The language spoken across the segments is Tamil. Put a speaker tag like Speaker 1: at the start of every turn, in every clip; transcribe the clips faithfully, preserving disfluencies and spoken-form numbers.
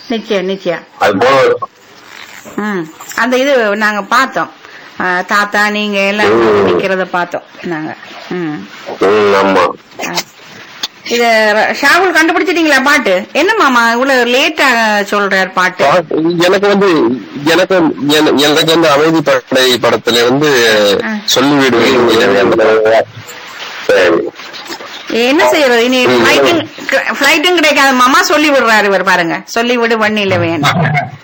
Speaker 1: நிச்சயம் நிச்சயம்.
Speaker 2: அது போல
Speaker 1: ம் அந்த இது நாங்க பார்த்தோம். தாத்தா நீங்க எல்லாம் நிக்கிறத பார்த்தோம் நாங்க. ம்
Speaker 2: ஆமா.
Speaker 1: இத ஷாகுல் கண்டுபிடிச்சிட்டீங்களா பாட்டு? என்ன மாமா இவ்வளவு லேட்டா சொல்றாரு பாட்டு?
Speaker 2: எனக்கு வந்து எனக்கு எனக்கு வந்து அமைதி படை படத்துல வந்து சொல்லி விடுவேன்.
Speaker 1: என்ன செய்யறது இனி? பிளைட்டும் பிளைட்டும் கிடைக்காத மாமா சொல்லி விடுறாரு இவர் பாருங்க. சொல்லி விடு வண்ணில வேணும்.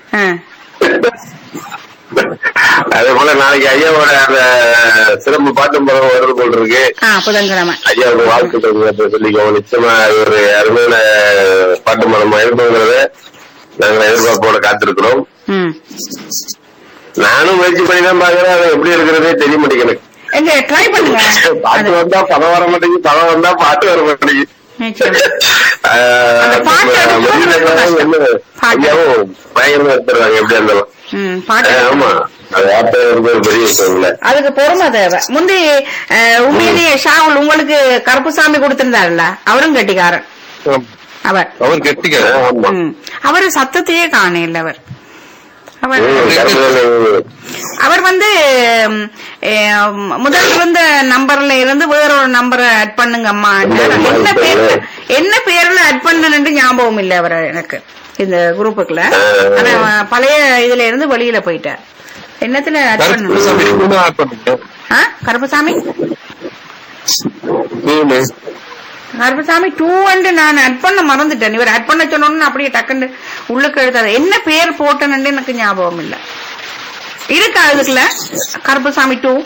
Speaker 2: அதே போல நாளைக்கு ஐயாவோட அந்த சிறப்பு பாட்டும் படம் வருது போல் இருக்கு.
Speaker 1: புதன்கிழமை
Speaker 2: ஐயாவுக்கு வாழ்த்துக்கள் சொல்லிக்கோ. நிச்சயமா ஒரு அருமையான பாட்டு படமா இருக்குங்கிறத நாங்கள் எதிர்பார்ப்போட காத்திருக்கிறோம். நானும் முயற்சி பண்ணி தான் பாக்குறேன். அது எப்படி இருக்கிறதே தெரிய மாட்டேங்குது.
Speaker 1: ட்ரை பண்ணுங்க.
Speaker 2: பாட்டு வந்தா படம் வர மாட்டேங்குது, படம் வந்தா பாட்டு வர மாட்டேங்குது. ஐயாவும் பயங்கரமா எடுத்துறாங்க எப்படியா இருந்தாலும். ஆமா
Speaker 1: அதுக்கு பொறுமை தேவை. முந்தி உண்மையிலேயே ஷாவுல் உங்களுக்கு கருப்புசாமி கொடுத்திருந்தாருல்ல, அவரும் கெட்டிக்காரன். அவர்
Speaker 2: அவர் கெட்டிக்காரன்.
Speaker 1: அவரு சத்தத்தையே காண இல்ல. அவர் அவர் வந்து முதல் இருந்த நம்பர்ல இருந்து வேறொரு நம்பரை ஆட் பண்ணுங்க அம்மா. என்ன பேர் என்ன பேர்ல ஆட் பண்ணு ஞாபகம் இல்ல அவர் எனக்கு இந்த குரூப்புக்குள்ள. ஆனா பழைய இதுல இருந்து வெளியில போயிட்டார். என்னத்துல ஆட் பண்ணணும்? கருப்பசாமி கருப்பசாமி டூ அண்டு நான் ஆட் பண்ண மறந்துட்டேன். இவர் ஆட் பண்ண சொன்னோன்னு அப்படியே டக்குன்னு உள்ளுக்கு எழுதாது. என்ன பேர் போட்டேன்னு எனக்கு ஞாபகம் இல்ல. இருக்கா இதுக்குள்ள கருப்பசாமி டூ?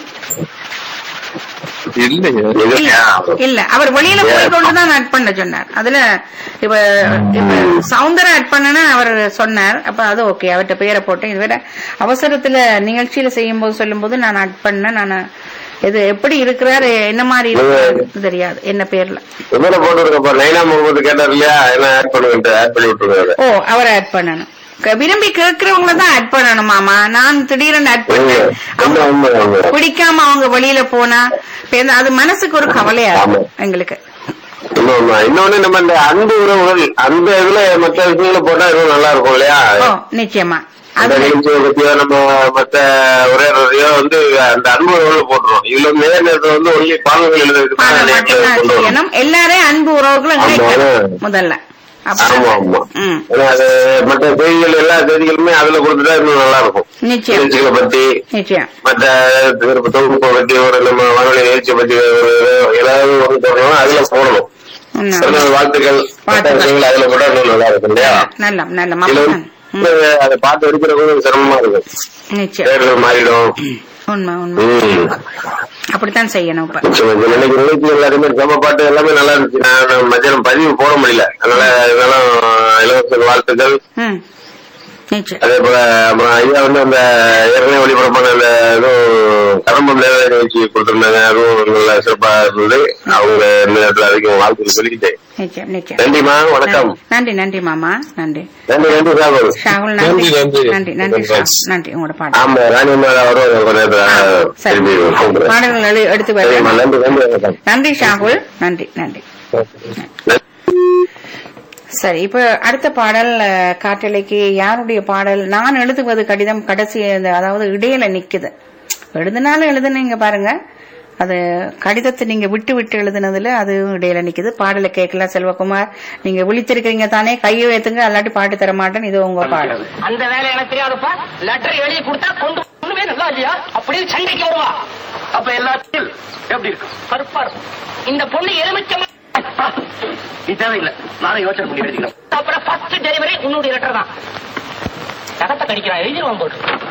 Speaker 1: இல்ல, அவர் வெளியில போய் கொண்டுதான் ஆட் பண்ண சொன்னார். அதுல இப்ப இப்ப சவுந்தரம் ஆட் பண்ணனா அவர் சொன்னார். அப்ப அது ஓகே, அவர்கிட்ட பேரை போட்டேன். இதுவரை அவசரத்துல நிகழ்ச்சியில செய்யும் போது சொல்லும் போது நான் ஆட் பண்ண. நான் இது எப்படி இருக்கிறாரு என்ன மாதிரி இருக்கு தெரியாது என்ன பேர்ல. ஓ அவரை ஆட் பண்ணணும். விரும்பி கேட்கிறவங்கள தான் ஆட் பண்ணணும் மாமா. நான் திடீர்னு ஆட் பண்ணேன், பிடிக்காம அவங்க வெளியில போனா அது மனசுக்கு ஒரு கவலையா இருக்கும் எங்களுக்கு.
Speaker 2: இன்னொன்னு நம்ம இந்த அன்பு உறவுகள் அந்த இதுல மற்ற விஷயங்களை போட்டா இன்னும் நல்லா இருக்கும் இல்லையா?
Speaker 1: ஓ நிச்சயமா.
Speaker 2: அந்த நிகழ்ச்சியை பத்தியோ நம்ம மற்ற உரையாடுறதையோ வந்து அந்த அன்பு உறவுகள் போட்டுரும். இதுல நேர நேரத்துல வந்து ஒன்லி பாடல்கள்
Speaker 1: எழுதுறதுக்கு எல்லாரையும் அன்பு உறவுகளும் முதல்ல.
Speaker 2: ஆமா ஆமா. அது மற்ற செய்திகள் எல்லா செய்திகளுமே அதுல கொடுத்துட்டா இன்னும் நல்லா இருக்கும். நிகழ்ச்சிகளை பத்தி மற்ற தொகுப்பை பத்தி ஒரு நம்ம வானொலி நிகழ்ச்சியை பத்தி ஏதாவது ஒன்று போடணும் அதுல போடணும். வாழ்த்துக்கள் மற்ற விஷயங்கள் அதுல போட்டா இன்னும் நல்லா இருக்கும் இல்லையா? அதை பார்த்து எடுக்கிறவங்க சிரமமா இருக்கும். பேர்கள் மாறிடும்.
Speaker 1: உண்மை உண்மை அப்படித்தான் செய்யணும்.
Speaker 2: இன்னைக்கு நிகழ்ச்சி எல்லாருமே சம பாட்டு எல்லாமே நல்லா இருந்துச்சு. நான் மத்தியானம் பதிவு போட முடியல, அதனால இதெல்லாம் இலவச வாழ்த்துக்கள். அதே போல அப்புறம் ஐயா வந்து அந்த ஏற்கனவே ஒளிபரப்பான அந்த இதுவும் கடம்பம் நேர நிகழ்ச்சி கொடுத்திருந்தாங்க. அதுவும் நல்லா சிறப்பா இருந்தது. அவங்க நேரத்தில் அதுக்கு வாழ்த்துக்கள் சொல்லிக்கிட்டேன். நன்றிமா, வணக்கம்.
Speaker 1: நன்றி நன்றி மாமா. நன்றி
Speaker 2: நன்றி நன்றி சாகுல்.
Speaker 1: ஷாகுல் நன்றி நன்றி நன்றி நன்றி. உங்களோட பாடல்
Speaker 2: ஆமா ராணியம்மா வருவாங்க.
Speaker 1: பாடல்கள் எடுத்து வருவேன். நன்றி ஷாகுல். நன்றி நன்றி. சரி, இப்ப அடுத்த பாடல் காற்றலைக்கு யாருடைய பாடல்? நான் எழுதுவது கடிதம் கடைசி அதாவது இடையில நிக்குது. எழுதினாலும் எழுதுனீங்க பாருங்க, அது கடிதத்தை நீங்க விட்டு விட்டு எழுதுனதுல அது இடையில நிக்குது. பாடலை கேட்கலாம். செல்வகுமார் நீங்க விழித்திருக்கீங்க தானே, கையை வைத்துங்க, அல்லாட்டி பாட்டு தர மாட்டேன். இது உங்க பாடல்.
Speaker 3: அந்த வேலை எனக்கு தெரியாதுப்பா. லெட்டர் எழுதி கொடுத்தா கொண்டு ஒண்ணுமே நல்லா இல்லையா அப்படியே சண்டைக்கு வருவா. அப்ப எல்லாத்தையும் எப்படி இருக்கும்? கருப்பா இருக்கும். இந்த பொண்ணு எலுமிச்சம் தேவையில்லை. நானும் யோசனை பண்ணி எழுதிக்கிறேன். அப்புறம் ஃபர்ஸ்ட் டெலிவரி உன்னுடைய லெட்டர் தான். கதத்தை கடிக்கிறான், எழுதிடுவான் போட்டு.